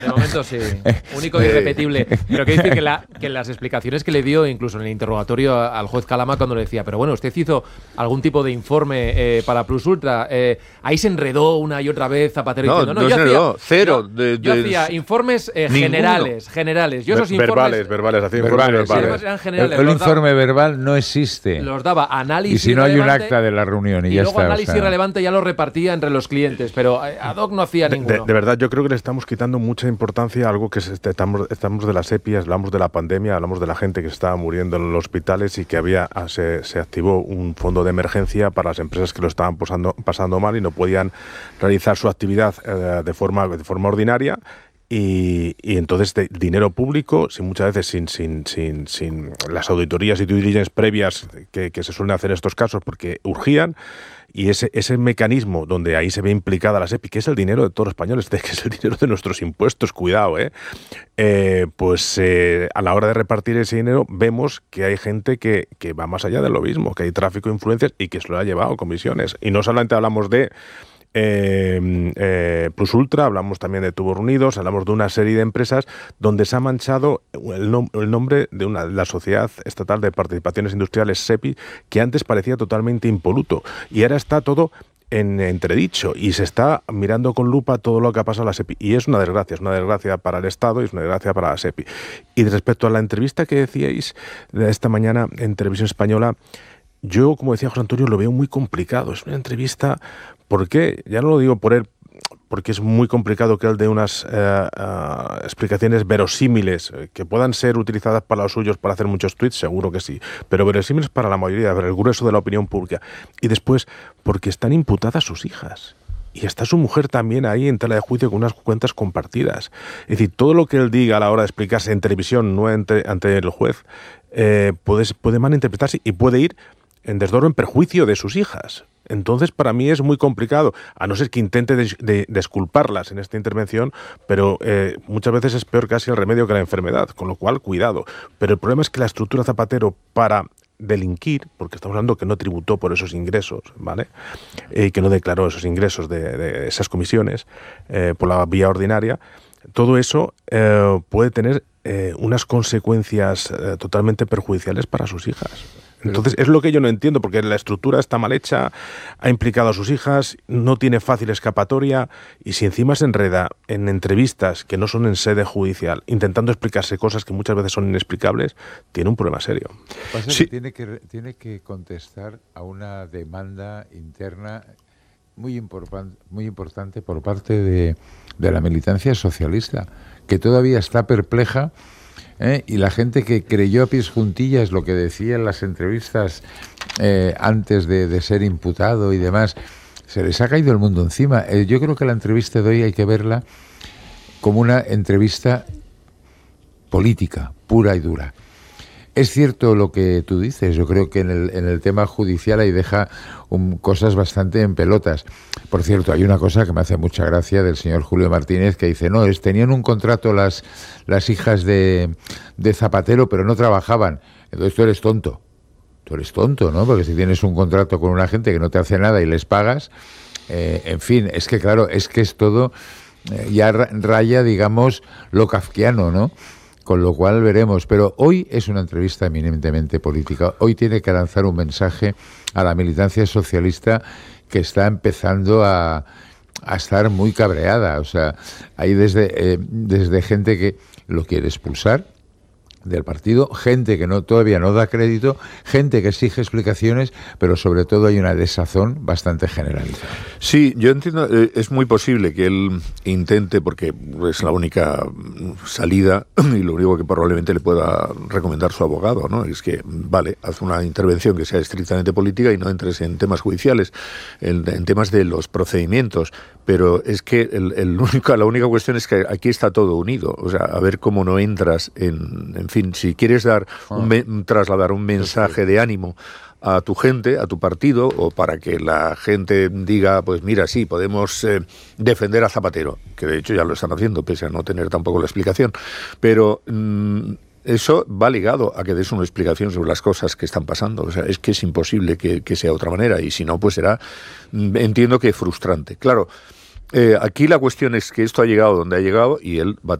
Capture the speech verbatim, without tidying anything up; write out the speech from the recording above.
De momento sí, único e irrepetible. Pero quiero decir que, la, que las explicaciones que le dio, incluso en el interrogatorio al juez Calama, cuando le decía, pero bueno, usted hizo algún tipo de informe eh, para Plus Ultra, eh, ahí se enredó una y otra vez Zapatero no, diciendo, no, no yo se hacía, enredó, cero. Yo, de, yo de, hacía informes eh, generales, generales. Yo esos Ver, informes, verbales, verbales, hacía informes verbales, verbales. sí. Eran generales, el, el los informe daba, verbal no existe. Los daba análisis y si no hay un relevante, acta de la reunión y, y ya luego está. análisis o sea. relevante ya lo repartía entre los clientes, pero ad hoc no hacía de, ninguno. De, de verdad, yo creo que le estamos quitando mucha importancia a algo que se, estamos, estamos de las E P I, hablamos de la pandemia, hablamos de la gente que se estaba muriendo en los hospitales y que había se, se activó un fondo de emergencia para las empresas que lo estaban pasando, pasando mal y no podían realizar su actividad eh, de forma, de forma ordinaria. Y, y entonces de dinero público, sin muchas veces sin, sin, sin, sin las auditorías y due diligence previas que, que se suelen hacer en estos casos porque urgían, y ese, ese mecanismo donde ahí se ve implicada la S E P I, que es el dinero de todos los españoles, que es el dinero de nuestros impuestos, cuidado, ¿eh? eh pues eh, a la hora de repartir ese dinero vemos que hay gente que, que va más allá de lo mismo, que hay tráfico de influencias y que se lo ha llevado comisiones. Y no solamente hablamos de Eh, eh, Plus Ultra, hablamos también de Tubos Reunidos, hablamos de una serie de empresas donde se ha manchado el, nom el nombre de una, la Sociedad Estatal de Participaciones Industriales, S E P I, que antes parecía totalmente impoluto y ahora está todo en entredicho y se está mirando con lupa todo lo que ha pasado a la S E P I y es una desgracia, es una desgracia para el Estado y es una desgracia para la S E P I. Y respecto a la entrevista que decíais de esta mañana en Televisión Española, yo, como decía José Antonio, lo veo muy complicado. Es una entrevista, ¿por qué? Ya no lo digo por él, porque es muy complicado que él dé unas eh, uh, explicaciones verosímiles eh, que puedan ser utilizadas para los suyos para hacer muchos tweets, seguro que sí, pero verosímiles para la mayoría, para el grueso de la opinión pública. Y después, porque están imputadas sus hijas. Y está su mujer también ahí en tela de juicio con unas cuentas compartidas. Es decir, todo lo que él diga a la hora de explicarse en televisión, no ante, ante el juez, eh, puede, puede malinterpretarse y puede ir en desdoro, en perjuicio de sus hijas. Entonces, para mí es muy complicado, a no ser que intente des, de, desculparlas en esta intervención, pero eh, muchas veces es peor casi el remedio que la enfermedad, con lo cual, cuidado. Pero el problema es que la estructura Zapatero para delinquir, porque estamos hablando que no tributó por esos ingresos, ¿vale? Y eh, que no declaró esos ingresos de, de esas comisiones eh, por la vía ordinaria, todo eso eh, puede tener eh, unas consecuencias eh, totalmente perjudiciales para sus hijas. Entonces, es lo que yo no entiendo, porque la estructura está mal hecha, ha implicado a sus hijas, no tiene fácil escapatoria, y si encima se enreda en entrevistas que no son en sede judicial, intentando explicarse cosas que muchas veces son inexplicables, tiene un problema serio. Pasa sí. que tiene que tiene que contestar a una demanda interna muy importante, muy importante por parte de, de la militancia socialista, que todavía está perpleja. ¿Eh? Y la gente que creyó a pies juntillas lo que decía en las entrevistas eh, antes de, de ser imputado y demás, se les ha caído el mundo encima. Eh, yo creo que la entrevista de hoy hay que verla como una entrevista política, pura y dura. Es cierto lo que tú dices, yo creo que en el, en el tema judicial ahí deja um, cosas bastante en pelotas. Por cierto, hay una cosa que me hace mucha gracia del señor Julio Martínez que dice, no, es, tenían un contrato las, las hijas de, de Zapatero, pero no trabajaban. Entonces tú eres tonto, tú eres tonto, ¿no? Porque si tienes un contrato con una gente que no te hace nada y les pagas, eh, en fin, es que claro, es que es todo, eh, ya raya, digamos, lo kafkiano, ¿no? Con lo cual veremos, pero hoy es una entrevista eminentemente política. Hoy tiene que lanzar un mensaje a la militancia socialista que está empezando a, a estar muy cabreada. O sea, hay desde, eh, desde gente que lo quiere expulsar del partido, gente que no todavía no da crédito, gente que exige explicaciones, pero sobre todo hay una desazón bastante generalizada. Sí, yo entiendo, eh, es muy posible que él intente, porque es la única salida y lo único que probablemente le pueda recomendar su abogado, ¿no? Es que, vale, haz una intervención que sea estrictamente política y no entres en temas judiciales, en, en temas de los procedimientos, pero es que el, el único, la única cuestión es que aquí está todo unido, o sea, a ver cómo no entras en, en fin, si quieres dar un me, trasladar un mensaje de ánimo a tu gente, a tu partido, o para que la gente diga, pues mira, sí, podemos eh, defender a Zapatero, que de hecho ya lo están haciendo, pese a no tener tampoco la explicación, pero mmm, eso va ligado a que des una explicación sobre las cosas que están pasando. O sea, es que es imposible que, que sea de otra manera, y si no, pues será, entiendo que frustrante. Claro, Eh, aquí la cuestión es que esto ha llegado donde ha llegado y él va a